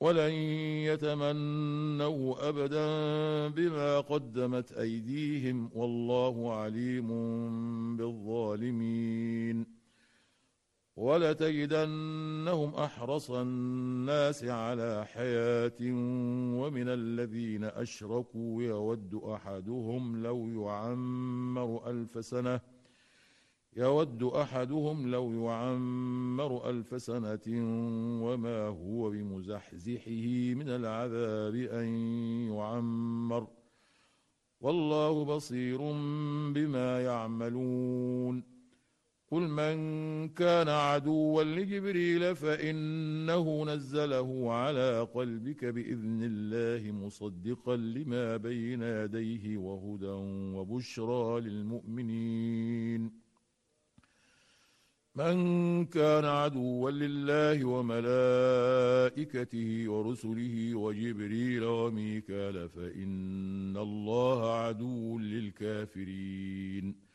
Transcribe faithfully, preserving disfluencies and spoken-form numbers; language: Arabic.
ولن يتمنوا أبدا بما قدمت أيديهم والله عليم بالظالمين. ولتجدنهم أحرص الناس على حياة ومن الذين أشركوا يود أحدهم لو يعمر ألف سنة يود أحدهم لو يعمر ألف سنة وما هو بمزحزحه من العذاب أن يعمر والله بصير بما يعملون. قل من كان عدوا لجبريل فإنه نزله على قلبك بإذن الله مصدقا لما بين يديه وهدى وبشرى للمؤمنين. من كان عدوا لله وملائكته ورسله وجبريل وميكال فإن الله عدو للكافرين.